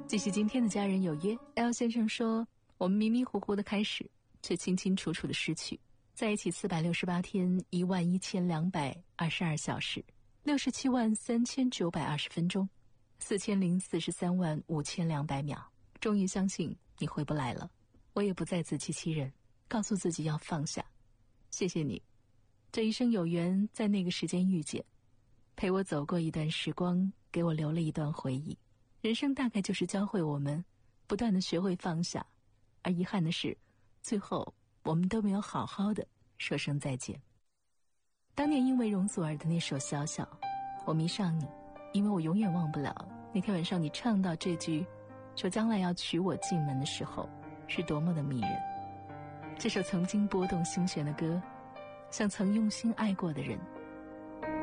继续今天的家人有约。 L 先生说，我们迷迷糊糊的开始，却清清楚楚的失去。在一起468天11222小时673920分钟40435200秒，终于相信你回不来了。我也不再自欺欺人，告诉自己要放下。谢谢你，这一生有缘在那个时间遇见，陪我走过一段时光，给我留了一段回忆。人生大概就是教会我们不断地学会放下，而遗憾的是，最后我们都没有好好的说声再见。当年因为容祖儿的那首《小小》，我迷上你，因为我永远忘不了那天晚上你唱到这句说将来要娶我进门的时候是多么的迷人。这首曾经拨动心弦的歌，像曾用心爱过的人